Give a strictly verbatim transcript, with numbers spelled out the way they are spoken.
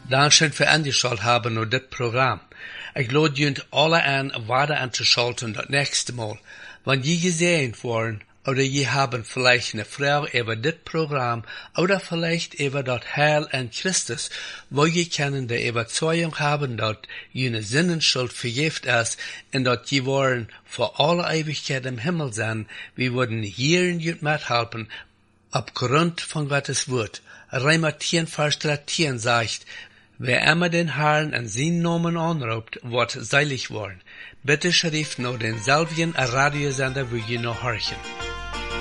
Dankeschön für angeschaut haben nur dit Programm. Ich lade junt alle an, weiter anzuschalten das nächste Mal. Wenn je gesehen worden, oder je haben vielleicht eine Frage über dit Programm, oder vielleicht über das Heil an Christus, wo je können die Überzeugung haben, dass jene Sinnenschuld vergift ist, und dass je wollen vor alle Ewigkeit im Himmel sein, wir würden hier in jut mithelfen, aufgrund von Gottes Wort. Römer zehn, Vers dreizehn sagt, wer immer den Herrn an seinen Namen anruft, wird seilig worden. Bitte schrift nur denselben Radiosender, wo ihr noch horchen.